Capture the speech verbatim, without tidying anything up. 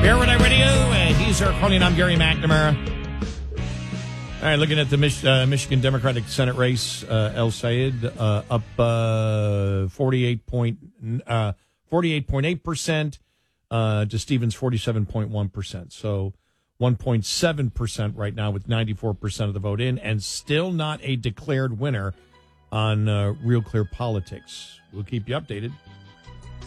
Paradise Radio, uh, he's our calling. I'm Gary McNamara. All right, looking at the Mich- uh, Michigan Democratic Senate race, uh, El Sayed uh, up uh, forty-eight point eight percent uh, to Stevens forty-seven point one percent. So one point seven percent right now with ninety-four percent of the vote in, and still not a declared winner on uh, Real Clear Politics. We'll keep you updated.